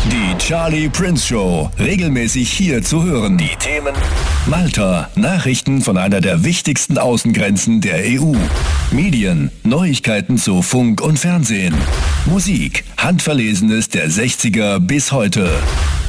Die Charlie Prince Show, regelmäßig hier zu hören. Die Themen: Malta, Nachrichten von einer der wichtigsten Außengrenzen der EU. Medien, Neuigkeiten zu Funk und Fernsehen. Musik, Handverlesenes der 60er bis heute.